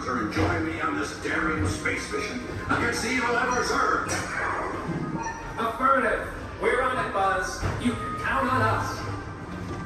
Arthur and join me on this daring space mission against the evil Emperor's Earth. Affirmative. We're on it, Buzz. You can count on us.